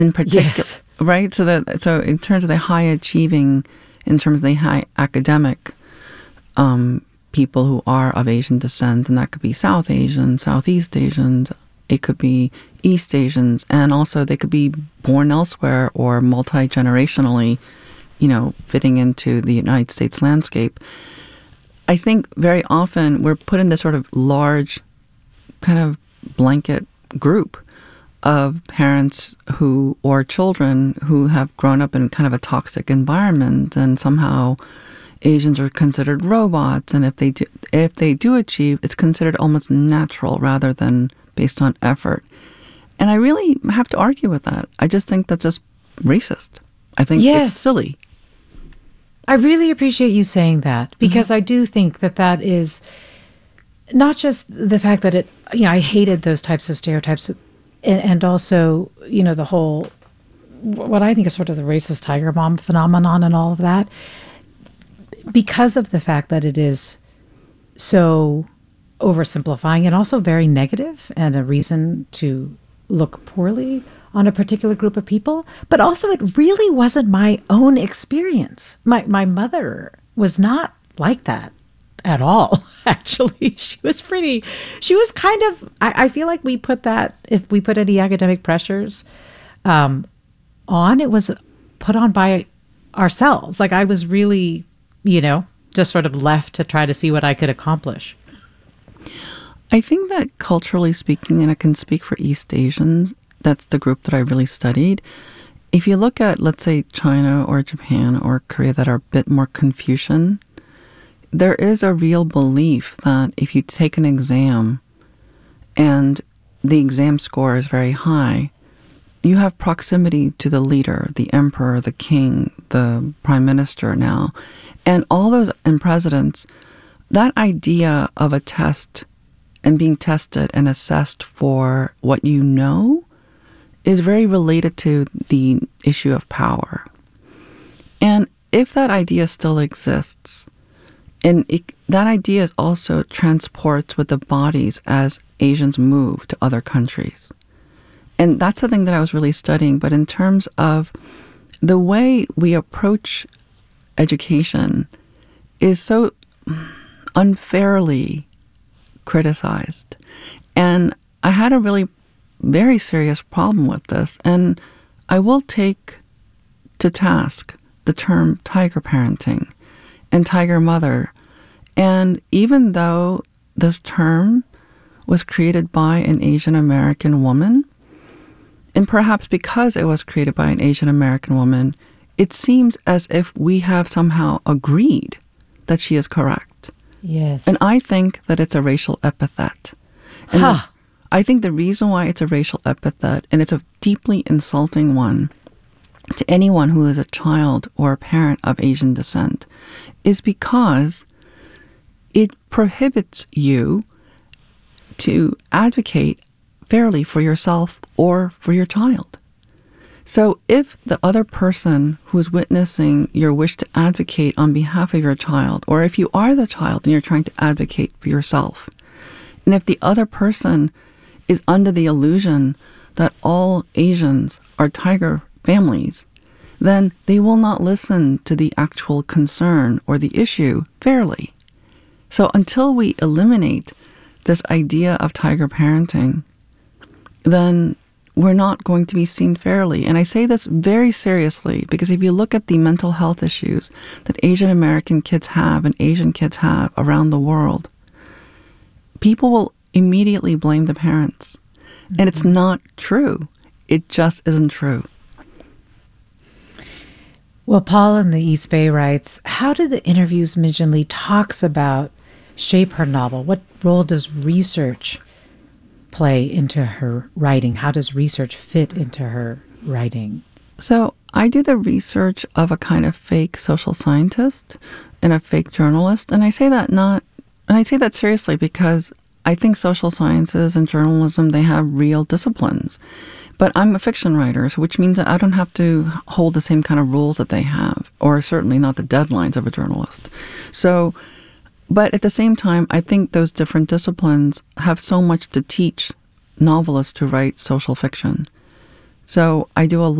in particular, Yes. right? So in terms of the high achieving, in terms of the high academic people who are of Asian descent, and that could be South Asian, Southeast Asians, it could be East Asians, and also they could be born elsewhere or multi-generationally, fitting into the United States landscape. I think very often we're put in this sort of large kind of blanket group of parents or children who have grown up in kind of a toxic environment, and somehow Asians are considered robots, and if they do achieve, it's considered almost natural rather than based on effort. And I really have to argue with that. I just think that's just racist. I think it's silly. I really appreciate you saying that, because I do think that is not just the fact that I hated those types of stereotypes, and also, the whole, what I think is sort of the racist tiger mom phenomenon and all of that, because of the fact that it is so oversimplifying and also very negative and a reason to look poorly on a particular group of people. But also, it really wasn't my own experience. My mother was not like that at all, actually. She was kind of, I feel like if we put any academic pressures on, it was put on by ourselves. Like, I was really, just sort of left to try to see what I could accomplish. I think that culturally speaking, and I can speak for East Asians, that's the group that I really studied. If you look at, let's say, China or Japan or Korea that are a bit more Confucian, there is a real belief that if you take an exam and the exam score is very high, you have proximity to the leader, the emperor, the king, the prime minister now, and all those, and presidents. That idea of a test and being tested and assessed for what you know is very related to the issue of power. And if that idea still exists, and that idea also transports with the bodies as Asians move to other countries. And that's the thing that I was really studying. But in terms of the way we approach education is so unfairly criticized. And I had a really very serious problem with this. And I will take to task the term tiger parenting and tiger mother. And even though this term was created by an Asian American woman, and perhaps because it was created by an Asian American woman, it seems as if we have somehow agreed that she is correct. Yes. And I think that it's a racial epithet. And I think the reason why it's a racial epithet, and it's a deeply insulting one to anyone who is a child or a parent of Asian descent, is because it prohibits you to advocate fairly for yourself or for your child. So if the other person who is witnessing your wish to advocate on behalf of your child, or if you are the child and you're trying to advocate for yourself, and if the other person is under the illusion that all Asians are tiger families, then they will not listen to the actual concern or the issue fairly. So until we eliminate this idea of tiger parenting, then we're not going to be seen fairly. And I say this very seriously because if you look at the mental health issues that Asian American kids have and Asian kids have around the world, people will immediately blame the parents. And it's not true. It just isn't true. Well, Paul in the East Bay writes, how do the interviews Min-Jin Lee talks about shape her novel? What role does research play into her writing? How does research fit into her writing? So I do the research of a kind of fake social scientist and a fake journalist. And I say that seriously because I think social sciences and journalism, they have real disciplines. But I'm a fiction writer, which means that I don't have to hold the same kind of rules that they have, or certainly not the deadlines of a journalist. So, but at the same time, I think those different disciplines have so much to teach novelists who write social fiction. So I do a